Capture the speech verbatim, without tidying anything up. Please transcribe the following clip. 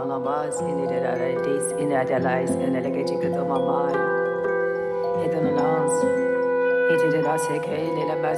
Alabas in the Radis in Adalais and Elegaticatomamai. Hedonans, Hidden Aseke,